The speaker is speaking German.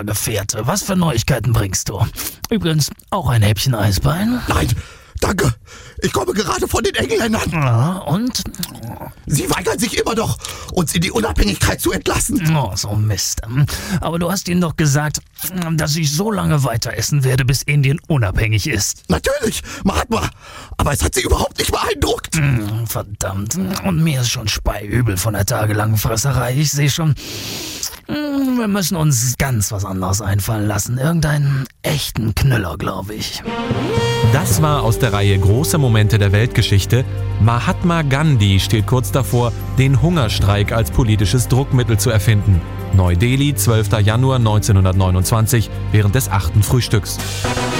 Gefährte. Was für Neuigkeiten bringst du? Übrigens, auch ein Häppchen Eisbein? Nein, danke. Ich komme gerade von den Engländern. Ja, und? Sie weigern sich immer noch, uns in die Unabhängigkeit zu entlassen. Oh, so Mist. Aber du hast ihnen doch gesagt, dass ich so lange weiter essen werde, bis Indien unabhängig ist. Natürlich, Mahatma. Aber es hat sie überhaupt nicht beeindruckt. Verdammt. Und mir ist schon speiübel von der tagelangen Fresserei. Ich sehe schon, wir müssen uns ganz was anderes einfallen lassen. Irgendeinen echten Knüller, glaube ich. Das war aus der Reihe Große Momente der Weltgeschichte. Mahatma Gandhi steht kurz davor, den Hungerstreik als politisches Druckmittel zu erfinden. Neu-Delhi, 12. Januar 1929, während des 8. Frühstücks.